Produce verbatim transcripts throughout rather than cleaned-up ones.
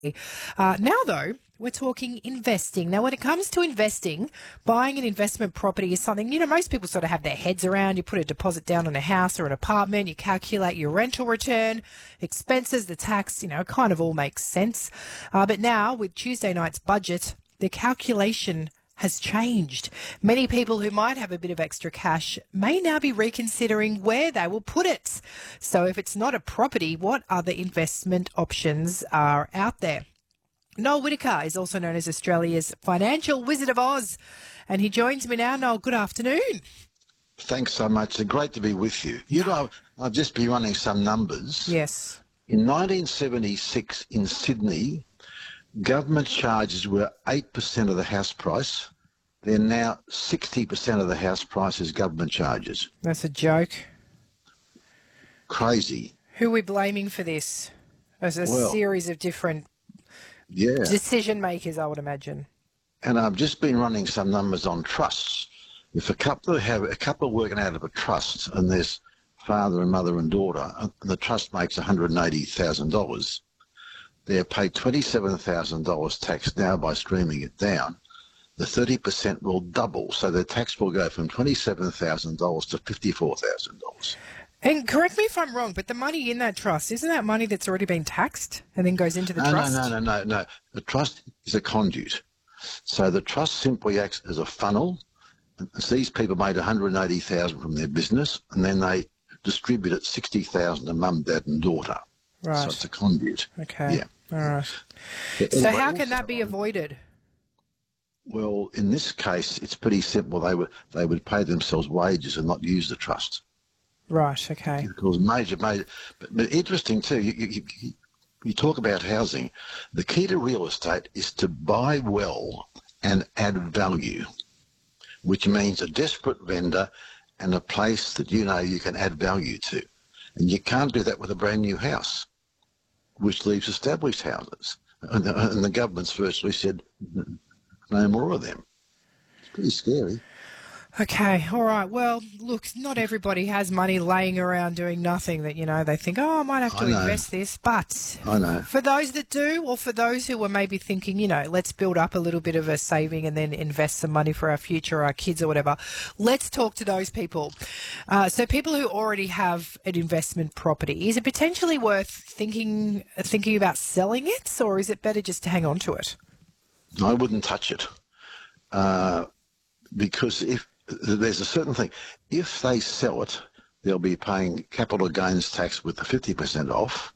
Uh, now, though, we're talking investing. Now, when it comes to investing, buying an investment property is something, you know, most people sort of have their heads around. You put a deposit down on a house or an apartment, you calculate your rental return, expenses, the tax, you know, it kind of all makes sense. Uh, but now, with Tuesday night's budget, the calculation has changed. Many people who might have a bit of extra cash may now be reconsidering where they will put it. So if it's not a property, what other investment options are out there? Noel Whittaker is also known as Australia's financial Wizard of Oz, and he joins me now. Noel, good afternoon. Thanks so much. It's great to be with you. You know, I've just been running some numbers. Yes. In nineteen seventy-six in Sydney, government charges were eight percent of the house price. They're now sixty percent of the house price is government charges. That's a joke. Crazy. Who are we blaming for this? There's a Well, series of different Yeah. decision makers, I would imagine. And I've just been running some numbers on trusts. If a couple have a couple are working out of a trust and there's father and mother and daughter, and the trust makes one hundred eighty thousand dollars, they're paid twenty-seven thousand dollars tax now by streaming it down. The thirty percent will double, so the tax will go from twenty-seven thousand dollars to fifty-four thousand dollars. And correct me if I'm wrong, but the money in that trust, isn't that money that's already been taxed and then goes into the No, trust? no, no, no, no, no. The trust is a conduit. So the trust simply acts as a funnel. So these people made one hundred eighty thousand dollars from their business, and then they distribute it sixty thousand dollars to mum, dad and daughter. Right. So it's a conduit. Okay. Yeah. All right. But So anyway, how can also, that be avoided? Well, in this case, it's pretty simple. They would they would pay themselves wages and not use the trust. Right, okay. Because major, major, but, but interesting too. You, you, you, you talk about housing. The key to real estate is to buy well and add value, which means a desperate vendor and a place that you know you can add value to, and you can't do that with a brand new house, which leaves established houses. And the, and the government's virtually said no more of them. It's pretty scary. Okay, all right. Well, look, not everybody has money laying around doing nothing that, you know, they think, oh, I might have to I know. invest this. But I know. for those that do, or for those who were maybe thinking, you know, let's build up a little bit of a saving and then invest some money for our future, our kids or whatever, let's talk to those people. Uh, so people who already have an investment property, is it potentially worth thinking thinking about selling it, or is it better just to hang on to it? I wouldn't touch it uh, because if there's a certain thing, if they sell it, they'll be paying capital gains tax with the fifty percent off.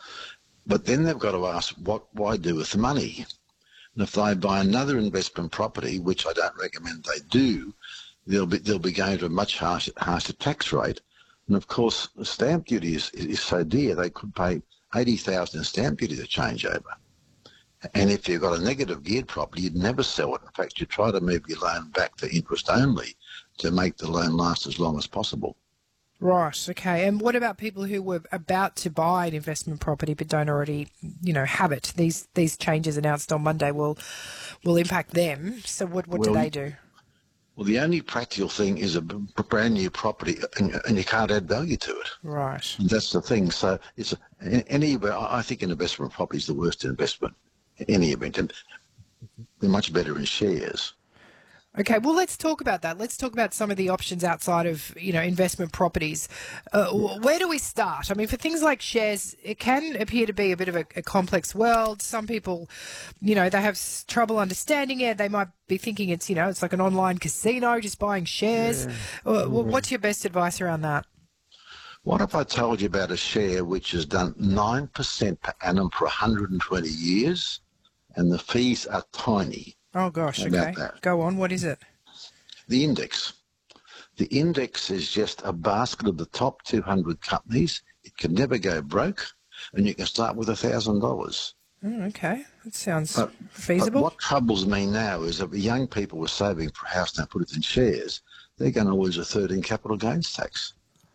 But then they've got to ask, what why do with the money? And if they buy another investment property, which I don't recommend they do, they'll be they'll be going to a much harsher, harsher tax rate. And of course, the stamp duty is, is so dear they could pay eighty thousand in stamp duty to change over. And if you've got a negative geared property, you'd never sell it. In fact, you try to move your loan back to interest only to make the loan last as long as possible. Right, okay. And what about people who were about to buy an investment property but don't already, you know, have it? These these changes announced on Monday will will impact them. So what, what Well, do they do? Well, the only practical thing is a b- brand new property, and, and you can't add value to it. Right. And that's the thing. So it's a, any. I think an investment property is the worst investment in any event, and they're much better in shares. Okay, well, let's talk about that. Let's talk about some of the options outside of, you know, investment properties. Uh, where do we start? I mean, for things like shares, it can appear to be a bit of a, a complex world. Some people, you know, they have s- trouble understanding it. They might be thinking it's, you know, it's like an online casino, just buying shares. Yeah. Uh, what's your best advice around that? What if I told you about a share which has done nine percent per annum for one hundred twenty years, and the fees are tiny? Oh, gosh, How okay. about that? Go on. What is it? The index. The index is just a basket of the top two hundred companies. It can never go broke, and you can start with one thousand dollars. Oh, okay. That sounds But, feasible. but what troubles me now is that the young people were saving for a house and put it in shares. They're going to lose a third in capital gains tax.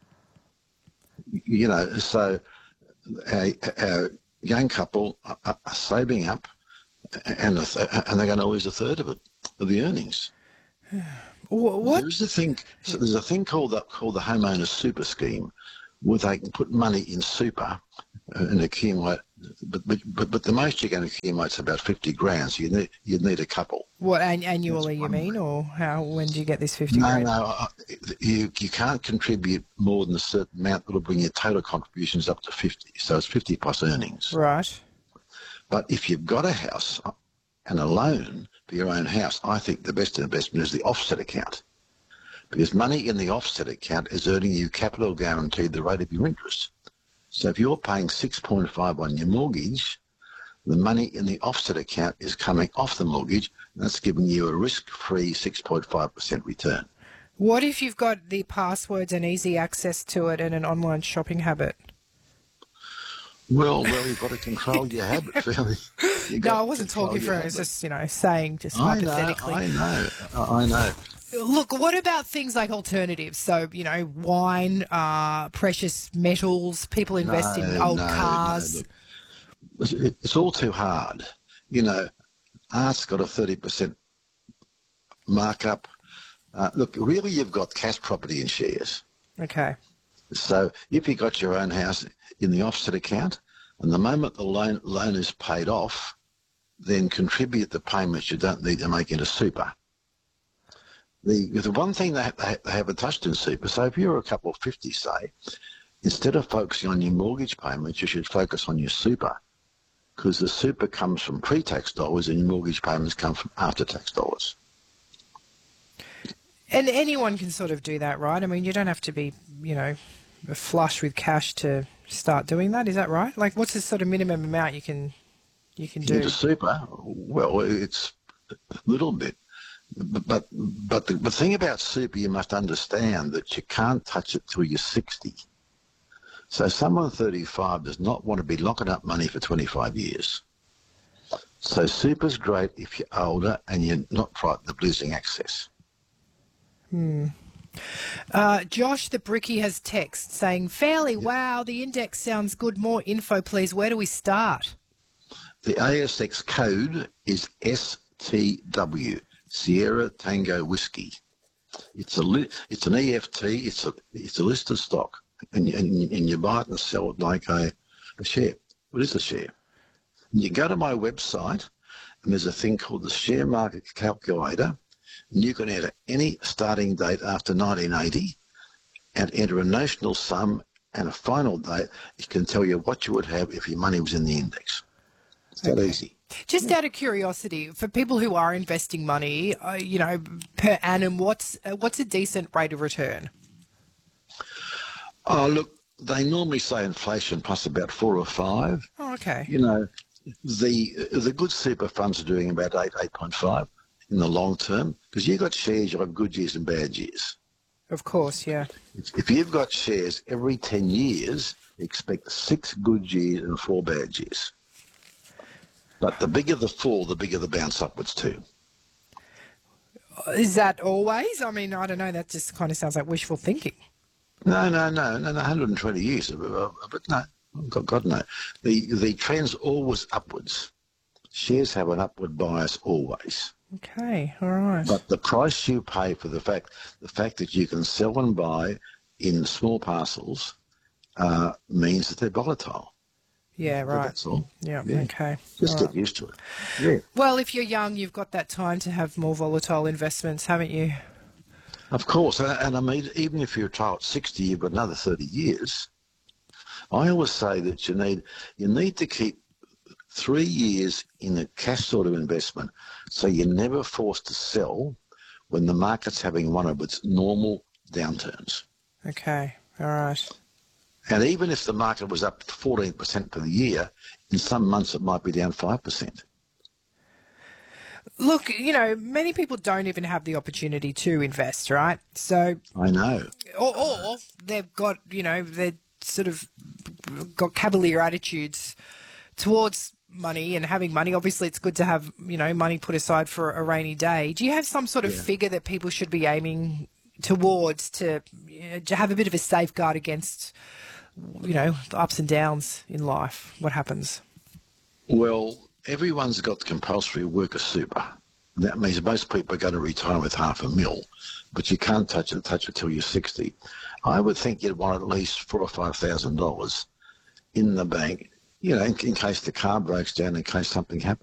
You know, so a, a young couple are, are saving up, and a th- and they're going to lose a third of it, of the earnings. Wh- What? There's a thing. So there's a thing called the called the homeowners super scheme, where they can put money in super and accumulate But, but but but the most you're going to accumulate is about fifty grand. So you need you need a couple. What, an- annually That's you one mean, way. or how? When do you get this fifty No, grand? no, I- you you can't contribute more than a certain amount that'll bring your total contributions up to fifty. So it's fifty plus earnings. Right. But if you've got a house and a loan for your own house, I think the best investment is the offset account. Because money in the offset account is earning you capital guaranteed the rate of your interest. So if you're paying six point five on your mortgage, the money in the offset account is coming off the mortgage, and that's giving you a risk-free six point five percent return. What if you've got the passwords and easy access to it and an online shopping habit? Well, well, you've got to control your habits, really. You No, got I to wasn't control talking your for it. It's habits. just, you know, saying just I know, hypothetically. I know, I know. Look, what about things like alternatives? So, you know, wine, uh, precious metals, people invest in No, old no, cars. no, look, it's, it's all too hard. You know, art's got a thirty percent markup. Uh, look, really, you've got cash property and shares. Okay. So if you got your own house in the offset account, and the moment the loan loan is paid off, then contribute the payments you don't need to make into super. The the one thing they, they, they haven't touched in super, so if you're a couple of fifty, say, instead of focusing on your mortgage payments, you should focus on your super, because the super comes from pre-tax dollars and your mortgage payments come from after-tax dollars. And anyone can sort of do that, right? I mean, you don't have to be, you know, flush with cash to start doing that. Is that right? Like, what's the sort of minimum amount you can you can do? Into super, well, it's a little bit. But but, but the, the thing about super, you must understand that you can't touch it till you're sixty. So someone thirty-five does not want to be locking up money for twenty-five years. So super's great if you're older and you're not frightened of losing access. Hmm. Uh, Josh the Bricky has text saying, fairly, wow, the index sounds good. More info, please. Where do we start? The A S X code is S T W, Sierra Tango Whiskey. It's a li- it's an E F T. It's a it's a listed stock, and you, and, and you buy it and sell it like a, a share. What is a share? And you go to my website, and there's a thing called the share market calculator, and you can enter any starting date after nineteen eighty, and enter a notional sum and a final date. It can tell you what you would have if your money was in the index. It's that Okay. easy. Just out of curiosity, for people who are investing money, uh, you know, per annum, what's uh, what's a decent rate of return? Oh, look, they normally say inflation plus about four or five. Oh, okay. You know, the the good super funds are doing about eight, eight point five in the long term, because you've got shares, you've got good years and bad years. Of course, yeah. If you've got shares every ten years, expect six good years and four bad years. But the bigger the fall, the bigger the bounce upwards too. Is that always? I mean, I don't know. That just kind of sounds like wishful thinking. No, no, no, no, no, one hundred twenty years. But no, God, God no. The, the trend's always upwards. Shares have an upward bias always. Okay, all right. But the price you pay for the fact the fact that you can sell and buy in small parcels uh, means that they're volatile. Yeah, Well, right. that's all. Yeah, Yeah. okay. Just All get right. used to it. Yeah. Well, if you're young, you've got that time to have more volatile investments, haven't you? Of course, and, and I mean, even if you retire at sixty, you've got another thirty years. I always say that you need you need to keep three years in a cash sort of investment, so you're never forced to sell when the market's having one of its normal downturns. Okay, all right. And even if the market was up fourteen percent for the year, in some months it might be down five percent. Look, you know, many people don't even have the opportunity to invest, right? So, I know. or, or they've got, you know, they're sort of got cavalier attitudes towards money and having money. Obviously, it's good to have, you know, money put aside for a rainy day. Do you have some sort of Yeah. figure that people should be aiming towards to, you know, to have a bit of a safeguard against, you know, the ups and downs in life? What happens? Well, everyone's got compulsory worker super. That means most people are going to retire with half a mil, but you can't touch it touch it till you're sixty. I would think you'd want at least four or five thousand dollars in the bank you know, in, in case the car breaks down, in case something happens.